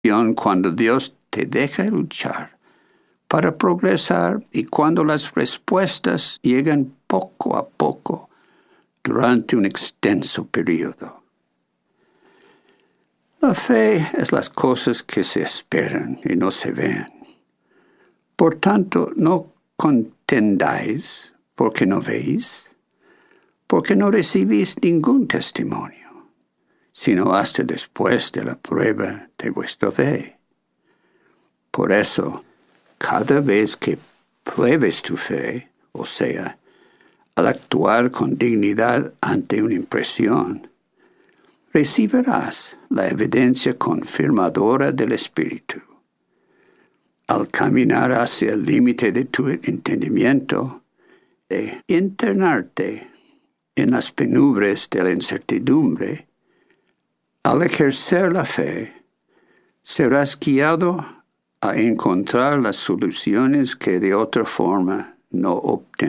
cuando Dios te deja luchar para progresar y cuando las respuestas llegan poco a poco durante un extenso periodo. La fe es las cosas que se esperan y no se ven. Por tanto, no contendáis porque no veis, porque no recibís ningún testimonio, sino hasta después de la prueba de vuestra fe. Por eso, cada vez que pruebes tu fe, o sea, al actuar con dignidad ante una impresión, recibirás la evidencia confirmadora del Espíritu. Al caminar hacia el límite de tu entendimiento, de internarte en las penumbres de la incertidumbre, al ejercer la fe, serás guiado a encontrar las soluciones que de otra forma no obtendrás.